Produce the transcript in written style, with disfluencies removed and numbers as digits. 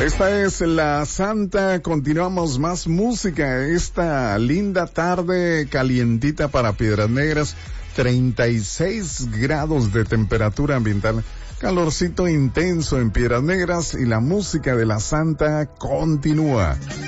Esta es La Santa, continuamos más música, esta linda tarde calientita para Piedras Negras, 36 grados de temperatura ambiental, calorcito intenso en Piedras Negras y la música de La Santa continúa.